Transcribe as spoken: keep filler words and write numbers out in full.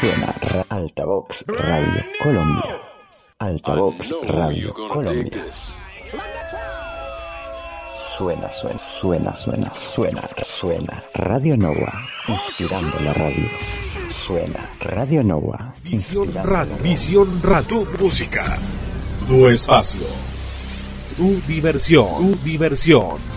Suena ra- Altavox Radio Colombia. Altavox Radio Colombia. Suena, suena, suena, suena, suena, suena. Radio Nova, inspirando la radio. Suena Radio Nova. Visión Radio, Visión Radio, tu música, tu espacio, tu diversión, tu diversión.